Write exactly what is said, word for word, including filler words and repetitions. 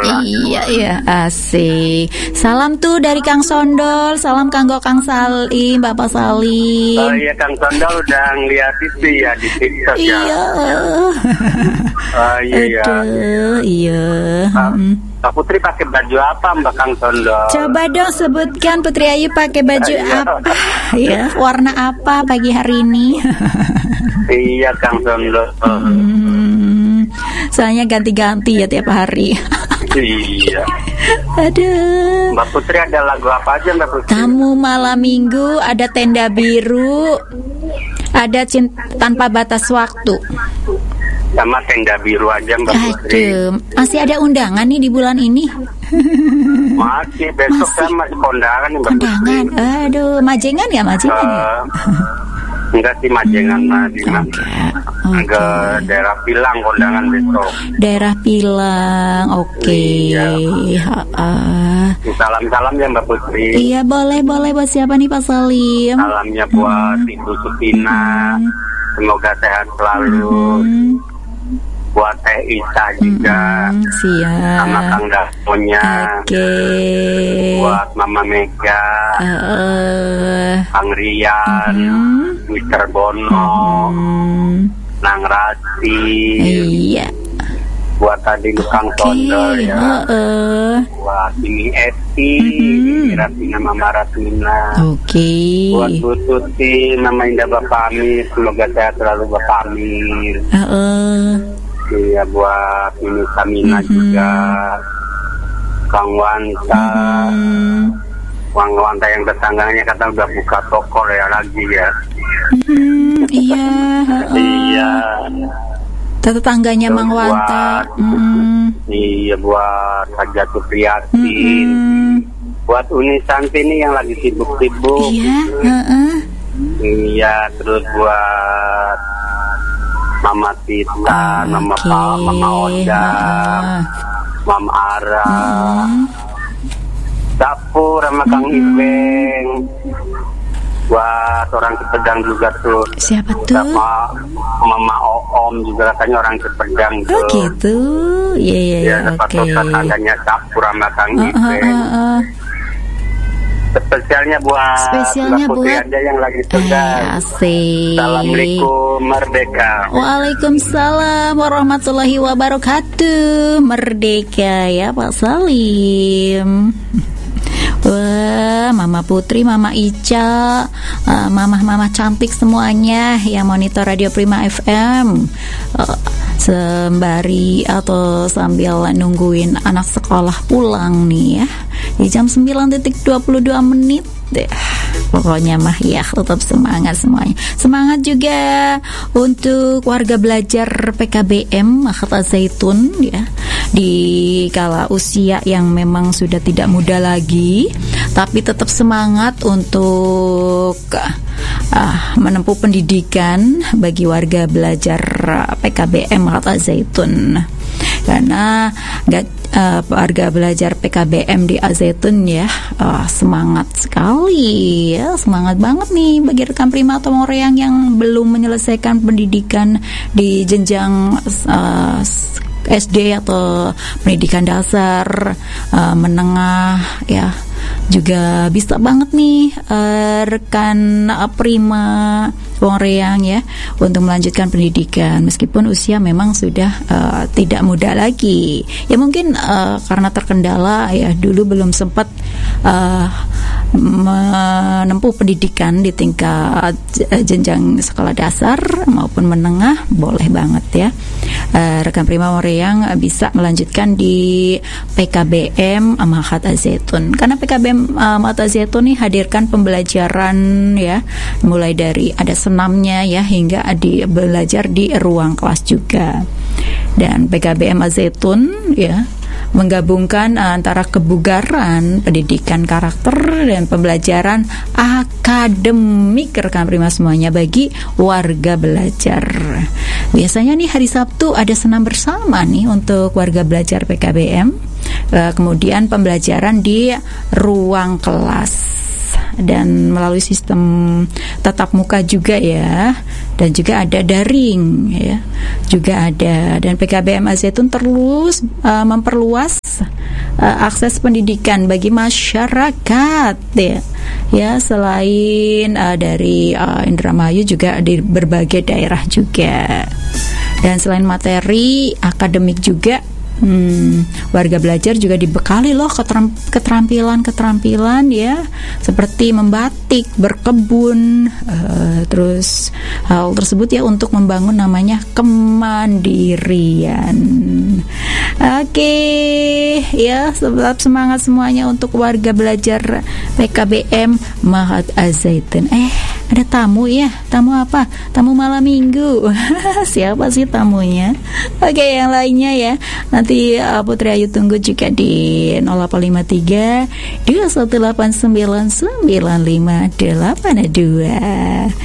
sekolah. Iya, iya, asik. Salam tuh dari Kang Sondol, salam kanggo Kang Salim, Bapak Salim. Oh iya, Kang Sondol udah ngeliat itu ya di TikTok ya. Iya. Oh iya. Aduh, iya. Hmm. Mbak Putri pakai baju apa Mbak Kang Sondol? Coba dong sebutkan Putri Ayu pakai baju apa? Ya, warna apa pagi hari ini? Iya, Kang Sondol. Hmm, soalnya ganti-ganti ya tiap hari. Iya. Aduh. Mbak Putri ada lagu apa aja Mbak Putri? Tamu malam minggu, ada Tenda Biru, ada Cinta Tanpa Batas Waktu. Sama Tenda Biru aja Mbak Putri. Aduh, masih ada undangan nih di bulan ini. Masih, besok Masih. kan masih kondangan nih Mbak Undangan, Putri. aduh, majengan ya, majengan ya. Uh, enggak sih Majengan Hmm, mah di mana? oke. Ke daerah Pilang kondangan besok. Daerah Pilang, oke. Iya. Ha-ha. Salam-salam ya Mbak Putri. Iya, boleh, boleh. Buat siapa nih Pak Salim? Salamnya buat Ibu Supina. Semoga sehat selalu. Hmm. Buat Teh Isa juga. Hmm, siap. Sama Kang Damonya. Oke. Buat Mama Mega. Uh, Kang Rian. hmm. Mister Bono. Hmm. Nang Rati. Iya. Buat tadi Kang Oke. Sondol ya. Heeh. Buat ini Esti. Mhm. Ratina Mama Ratina. Oke. Buat Bu Tuti, Mama Indah Bapak Amir, semoga sehat selalu Bapak Amir. Heeh. Iya, buat Mimi Samina Mhm. juga, Kang Wanta, Hmm. Kang Wanta yang tetangganya kata udah buka toko ya lagi ya. Hmm, iya. heeh. Iya, Tetangganya Mang Buat- Wanta. Hmm. iya buat Hajatu Priyatin, Hmm. buat Uni Santini yang lagi sibuk-sibuk. Iya. Heeh. Iya, terus buat Mama Tita, Mama Oke. Pa, Mama Oda, Heeh. Mama Ara, Hmm. Dapur sama Kang Ibeng. Buat orang Cepedang juga tuh. Siapa tuh? Sama Mama Oom juga katanya orang Cepedang tuh. Oh gitu. Iya, iya, iya. Ya, dapat Oke. tetangganya Dapur sama Kang Heeh, Ibeng. heeh, heeh. Spesialnya buat Spesialnya Mbak Putri buat- aja yang lagi Eh, sedang. asik. Assalamualaikum, merdeka. Waalaikumsalam warahmatullahi wabarakatuh. Merdeka ya Pak Salim. Wah, Mama Putri, Mama Ica, uh, mama-mama cantik semuanya yang monitor Radio Prima F M, uh, sembari atau sambil nungguin anak sekolah pulang nih ya di jam sembilan lewat dua puluh dua menit deh. Pokoknya mah ya tetap semangat semuanya. Semangat juga untuk warga belajar P K B M Makhat Zaitun ya, di kala usia yang memang sudah tidak muda lagi, tapi tetap semangat untuk uh, menempuh pendidikan bagi warga belajar P K B M Makhat Zaitun. Karena gak, uh, warga belajar P K B M di Azaitun ya, uh, semangat sekali ya, semangat banget nih bagi rekan Prima atau Moreang yang belum menyelesaikan pendidikan di jenjang uh, S D atau pendidikan dasar, uh, menengah ya. Juga bisa banget nih uh, rekan uh, Prima Moreang ya untuk melanjutkan pendidikan meskipun usia memang sudah uh, tidak muda lagi. Ya mungkin uh, karena terkendala ya dulu belum sempat uh, menempuh pendidikan di tingkat jenjang sekolah dasar maupun menengah, boleh banget ya. Uh, rekan Prima Moreang bisa melanjutkan di P K B M Makhat Zaitun. Karena P K B M uh, Makhat Zaitun nih hadirkan pembelajaran ya, mulai dari ada senamnya ya hingga di belajar di ruang kelas juga. Dan P K B M Zaitun ya menggabungkan antara kebugaran, pendidikan karakter dan pembelajaran akademik rekan Prima semuanya bagi warga belajar. Biasanya nih hari Sabtu ada senam bersama nih untuk warga belajar P K B M. Kemudian pembelajaran di ruang kelas. dan melalui sistem tatap muka juga ya, dan juga ada daring ya, juga ada. Dan P K B M Al-Zaitun terus uh, memperluas uh, akses pendidikan bagi masyarakat ya. Ya, selain uh, dari uh, Indramayu juga di berbagai daerah juga. Dan selain materi akademik juga, Hmm, warga belajar juga dibekali loh keterampilan-keterampilan ya, seperti membatik, berkebun, uh, terus hal tersebut ya untuk membangun namanya kemandirian. Oke, okay, ya, tetap semangat semuanya untuk warga belajar P K B M Mahat Al-Zaitun. Eh, ada tamu ya, tamu apa? Tamu malam minggu. Siapa sih tamunya? Oke, okay, yang lainnya ya. Nanti uh, Putri Ayu tunggu juga di nol delapan lima tiga dua satu delapan sembilan sembilan lima delapan dua.